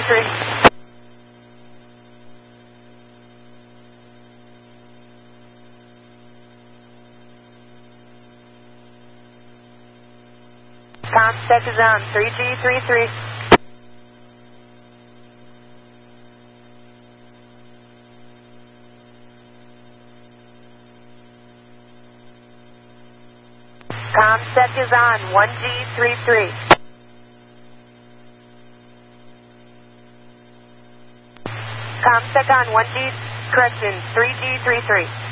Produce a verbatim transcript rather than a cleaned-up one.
three three. Comsec is on, three G three three. Comsec is on, one G three three. Comsec on, one G, correction, three G three three.